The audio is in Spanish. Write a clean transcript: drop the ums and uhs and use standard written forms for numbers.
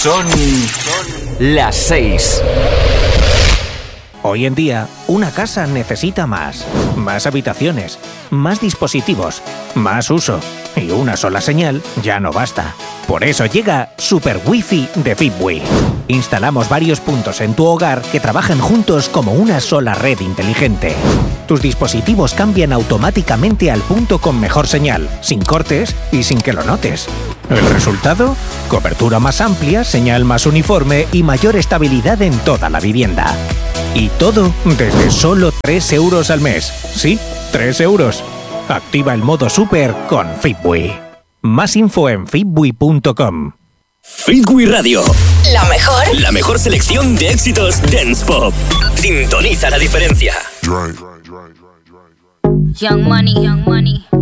Son las 6. Hoy en día, una casa necesita más habitaciones, más dispositivos, más uso. Y una sola señal ya no basta. Por eso llega Super Wi-Fi de Fitbee. Instalamos varios puntos en tu hogar que trabajan juntos como una sola red inteligente. Tus dispositivos cambian automáticamente al punto con mejor señal, sin cortes y sin que lo notes. ¿El resultado? Cobertura más amplia, señal más uniforme y mayor estabilidad en toda la vivienda. Y todo desde solo 3 euros al mes. Sí, 3 euros. Activa el modo Super con Fitbee. Más info en fitbee.com. Fitbee Radio. La mejor selección de éxitos dance pop. Sintoniza la diferencia. Young Money.